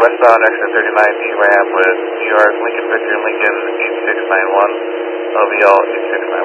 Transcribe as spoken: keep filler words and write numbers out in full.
westbound exit thirty-nine D ramp with New York, Lincoln Victor, Lincoln eight six nine one, L V L eight six nine one.